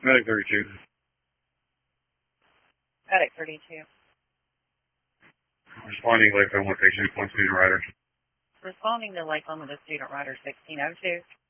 Medic 32. Medic 32. Responding Lakeland location, one student rider. Responding to Lakeland with a student rider 1602.